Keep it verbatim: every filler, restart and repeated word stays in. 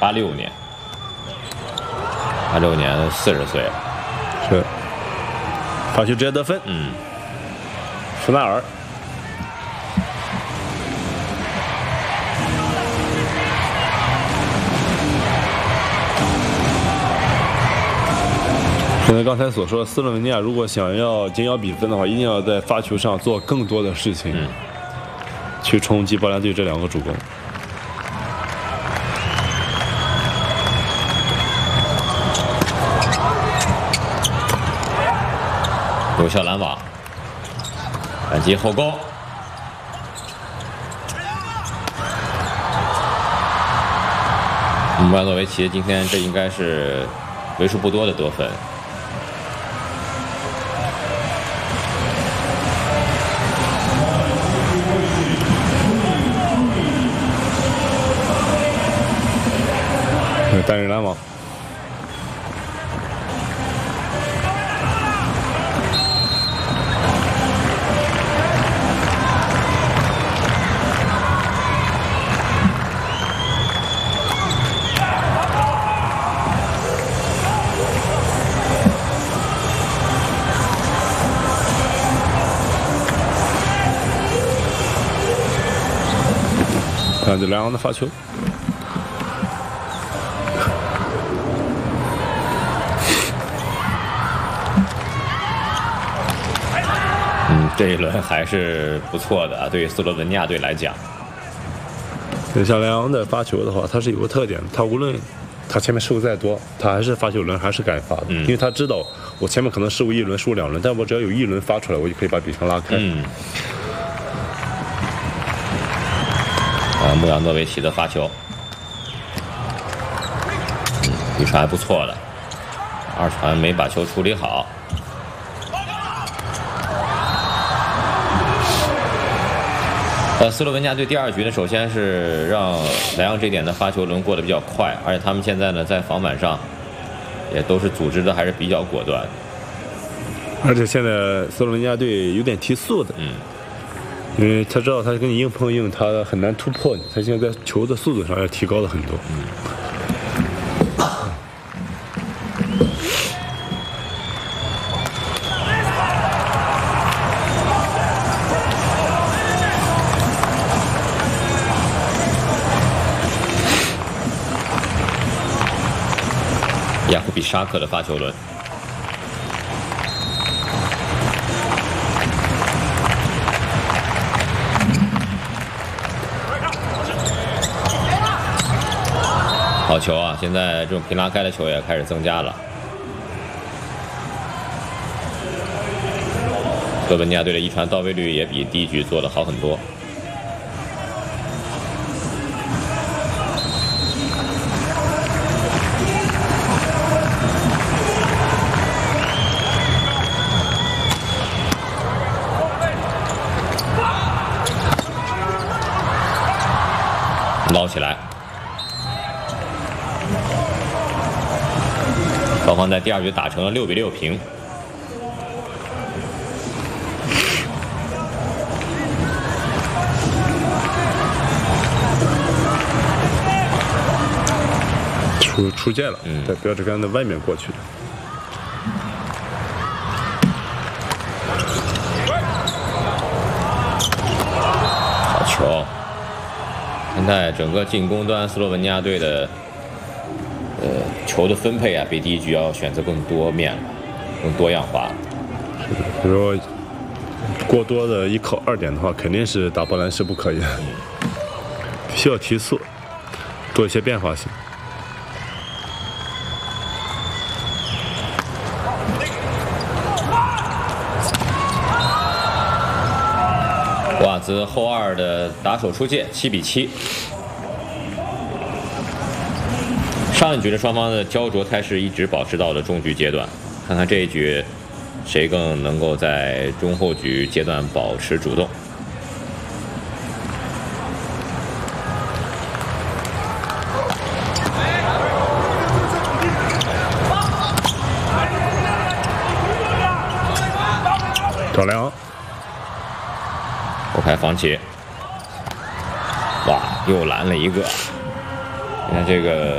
八六年，八六年四十岁了。 是。发球直接得分。 嗯， 舒纳尔。现在刚才所说的，斯洛文尼亚如果想要紧咬比分的话，一定要在发球上做更多的事情， 嗯、 去冲击波兰队这两个主攻。 有效拦网，反击后勾。穆拉诺维奇今天这应该是为数不多的得分。 单人拦网。看这两人的发球。 嗯，这一轮还是不错的啊，对于斯洛文尼亚队来讲。 像莱昂的发球的话，他是有个特点，他无论他前面失误再多，他还是发球轮还是敢发的， 嗯、 因为他知道我前面可能失误一轮、失误两轮，但我只要有一轮发出来，我就可以把比分拉开。 嗯。啊，穆亚诺维奇的发球，嗯，一传还不错的，二传没把球处理好。呃，斯洛文尼亚队第二局呢，首先是让莱昂这点的发球轮过得比较快，而且他们现在呢在防板上也都是组织的还是比较果断。 而且现在斯洛文尼亚队有点提速的， 嗯。 因为他知道他跟你硬碰硬，他很难突破你。他现在在球的速度上要提高了很多。 嗯、雅库比沙克的发球轮。好球啊！现在这种平拉开的球也开始增加了。斯洛文尼亚队的一传到位率也比第一局做得好很多。捞起来。双方在第二局打成了六比六平。 出出界了， 嗯， 在标志杆的外面过去的。 好球！现在整个进攻端斯洛文尼亚队的。呃，球的分配啊，比第一局要选择更多面了，更多样化了。 是的，比如说过多的依靠二点的话，肯定是打波兰是不可以的，嗯、需要提速，做一些变化性。 瓦兹后二的打手出界，七比七。上一局的双方的焦灼态势一直保持到了中局阶段，看看这一局谁更能够在中后局阶段保持主动。 赵良后排防起，哇，又拦了一个。你看这个